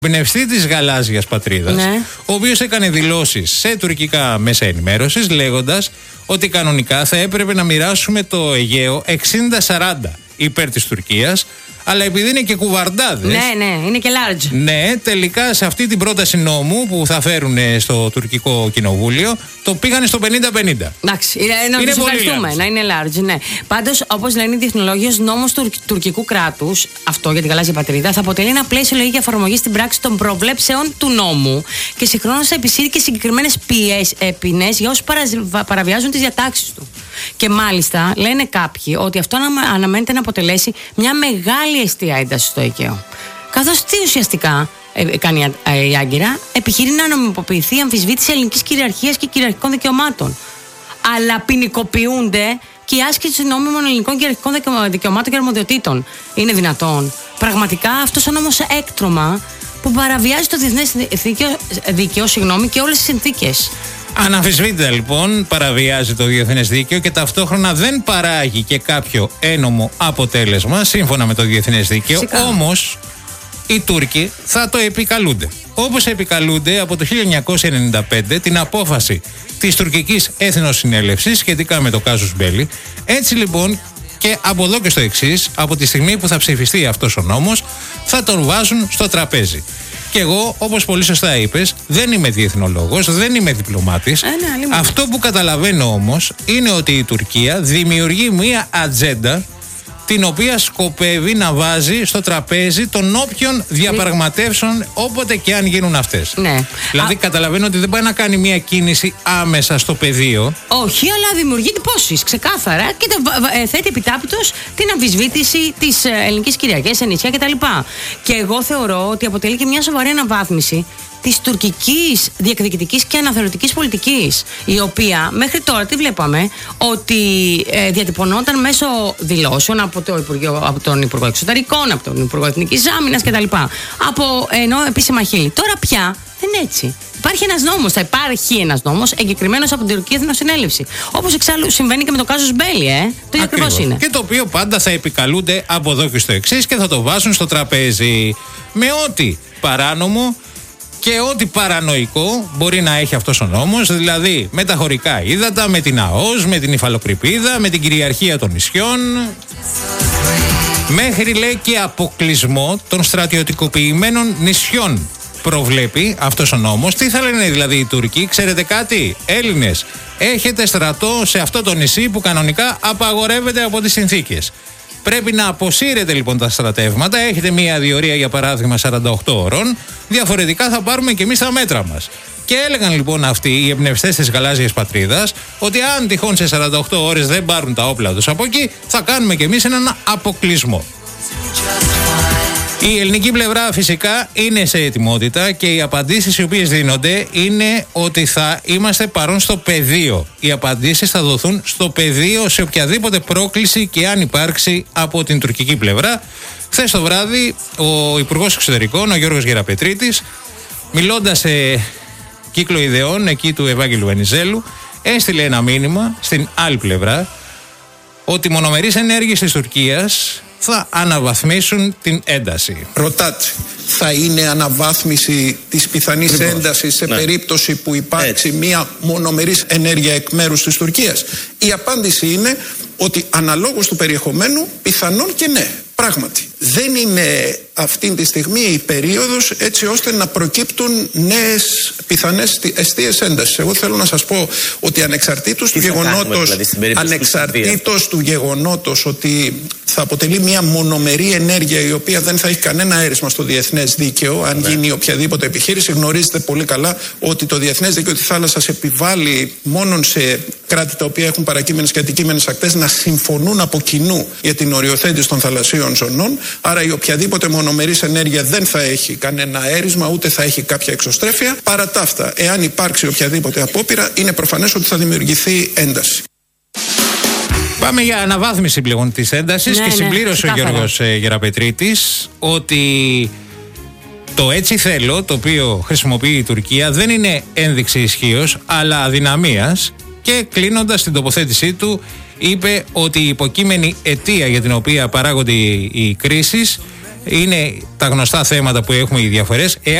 Εμπνευστή της γαλάζιας πατρίδας, Ναι. ο οποίος έκανε δηλώσεις σε τουρκικά μέσα ενημέρωσης λέγοντας ότι κανονικά θα έπρεπε να μοιράσουμε το Αιγαίο 60-40 υπέρ της Τουρκίας, αλλά επειδή είναι και κουβαρντάδες. Ναι, είναι και large. Ναι, τελικά σε αυτή την πρόταση νόμου που θα φέρουν στο τουρκικό κοινοβούλιο, το πήγανε στο 50-50. Εντάξει, να τους ευχαριστούμε, να είναι large, ναι. Πάντως, όπως λένε οι διεθνολόγοι, ο νόμος του τουρκικού κράτους, αυτό για τη γαλάζια πατρίδα, θα αποτελεί ένα πλαίσιο λογική εφαρμογή στην πράξη των προβλέψεων του νόμου και συγχρόνως θα επισύρει και συγκεκριμένες ποινές για όσους παραβιάζουν τις διατάξεις του. Και μάλιστα λένε κάποιοι ότι αυτό αναμένεται να αποτελέσει μια μεγάλη αιστεία ένταση στο Αιγαίο. Καθώς τι ουσιαστικά κάνει η Άγκυρα, επιχειρεί να νομιμοποιηθεί η αμφισβήτηση ελληνικής κυριαρχίας και κυριαρχικών δικαιωμάτων. Αλλά ποινικοποιούνται και η άσκηση νόμιμων ελληνικών κυριαρχικών δικαιωμάτων και αρμοδιοτήτων. Είναι δυνατόν? Πραγματικά αυτός ο νόμος έκτρωμα που παραβιάζει το διεθνές δίκαιο και όλες τις συνθήκες. Αναμφισβήτητα λοιπόν παραβιάζει το διεθνές δίκαιο και ταυτόχρονα δεν παράγει και κάποιο ένομο αποτέλεσμα σύμφωνα με το διεθνές δίκαιο. Φυσικά. Όμως οι Τούρκοι θα το επικαλούνται. Όπως επικαλούνται από το 1995 την απόφαση της τουρκικής Εθνοσυνέλευσης σχετικά με το κάζους μπέλι. Έτσι λοιπόν και από εδώ και στο εξής, από τη στιγμή που θα ψηφιστεί αυτός ο νόμος, θα τον βάζουν στο τραπέζι. Και εγώ, όπως πολύ σωστά είπες, δεν είμαι διεθνολόγος, δεν είμαι διπλωμάτης. Ναι, Αυτό που καταλαβαίνω όμως είναι ότι η Τουρκία δημιουργεί μία ατζέντα την οποία σκοπεύει να βάζει στο τραπέζι των όποιων διαπραγματεύσεων όποτε και αν γίνουν αυτές. Ναι. Δηλαδή καταλαβαίνω ότι δεν πάει να κάνει μία κίνηση άμεσα στο πεδίο. Όχι, αλλά δημιουργεί εντυπώσεις ξεκάθαρα και θέτει επιτάπητος την αμφισβήτηση της ελληνικής κυριαρχίας σε νησιά κτλ. Και εγώ θεωρώ ότι αποτελεί και μια σοβαρή αναβάθμιση της τουρκικής διεκδικητικής και αναθεωρητικής πολιτικής, η οποία μέχρι τώρα τι βλέπαμε, ότι διατυπωνόταν μέσω δηλώσεων από τον Υπουργό Εξωτερικών, από τον Υπουργό Εθνικής Άμυνας κτλ. Ενώ επίσημα χείλη. Τώρα πια δεν είναι έτσι. Θα υπάρχει ένας νόμος εγκεκριμένος από την Τουρκική Εθνοσυνέλευση. Όπως εξάλλου συμβαίνει και με το κάζους μπέλι, το ίδιο ακριβώς είναι. Και το οποίο πάντα θα επικαλούνται από εδώ και στο εξής και θα το βάζουν στο τραπέζι με ό,τι παράνομο και ό,τι παρανοϊκό μπορεί να έχει αυτός ο νόμος, δηλαδή με τα χωρικά ύδατα, με την ΑΟΣ, με την υφαλοκρηπίδα, με την κυριαρχία των νησιών, μέχρι λέει και αποκλεισμό των στρατιωτικοποιημένων νησιών προβλέπει αυτός ο νόμος. Τι θα λένε δηλαδή οι Τούρκοι? Ξέρετε κάτι, Έλληνες, έχετε στρατό σε αυτό το νησί που κανονικά απαγορεύεται από τις συνθήκες. Πρέπει να αποσύρετε λοιπόν τα στρατεύματα. Έχετε μία διορία για παράδειγμα 48 ώρων. Διαφορετικά θα πάρουμε και εμείς τα μέτρα μας. Και έλεγαν λοιπόν αυτοί οι εμπνευστές της γαλάζιας πατρίδας ότι αν τυχόν σε 48 ώρες δεν πάρουν τα όπλα τους από εκεί, θα κάνουμε και εμείς έναν αποκλεισμό. Η ελληνική πλευρά φυσικά είναι σε ετοιμότητα και οι απαντήσεις οι οποίες δίνονται είναι ότι θα είμαστε παρόν στο πεδίο. Οι απαντήσεις θα δοθούν στο πεδίο σε οποιαδήποτε πρόκληση και αν υπάρξει από την τουρκική πλευρά. Χθες το βράδυ ο Υπουργός Εξωτερικών, ο Γιώργος Γεραπετρίτης, μιλώντας σε κύκλο ιδεών εκεί του Ευάγγελου Βενιζέλου, έστειλε ένα μήνυμα στην άλλη πλευρά ότι οι μονομερείς ενέργειες της Τουρκίας θα αναβαθμίσουν την ένταση. Ρωτάτε, θα είναι αναβάθμιση της πιθανής έντασης σε περίπτωση που υπάρξει μια μονομερής ενέργεια εκ μέρους της Τουρκίας? Η απάντηση είναι ότι αναλόγως του περιεχομένου πιθανόν και ναι. Πράγματι, δεν είναι αυτή τη στιγμή η περίοδος έτσι ώστε να προκύπτουν νέες πιθανές αιστείες έντασης. Εγώ θέλω να σας πω ότι ανεξαρτήτως του γεγονότος ότι θα αποτελεί μια μονομερή ενέργεια η οποία δεν θα έχει κανένα αίρισμα στο διεθνές δίκαιο, αν γίνει οποιαδήποτε επιχείρηση, γνωρίζετε πολύ καλά ότι το διεθνές δίκαιο της θάλασσας επιβάλλει μόνο σε κράτη τα οποία έχουν παρακείμενες και αντικείμενες ακτές να συμφωνούν από κοινού για την οριοθέτηση των θαλασσίων ζωνών. Άρα η οποιαδήποτε μονομερής ενέργεια δεν θα έχει κανένα αίρισμα, ούτε θα έχει κάποια εξωστρέφεια. Παρά τα αυτά, εάν υπάρξει οποιαδήποτε απόπειρα, είναι προφανές ότι θα δημιουργηθεί ένταση. Πάμε για αναβάθμιση πλέον της έντασης και συμπλήρωσε ο Γιώργος Γεραπετρίτης ότι το έτσι θέλω, το οποίο χρησιμοποιεί η Τουρκία, δεν είναι ένδειξη ισχύως αλλά αδυναμίας. Και κλείνοντας την τοποθέτησή του, είπε ότι η υποκείμενη αιτία για την οποία παράγονται οι κρίσεις Είναι τα γνωστά θέματα που έχουμε οι διαφορές.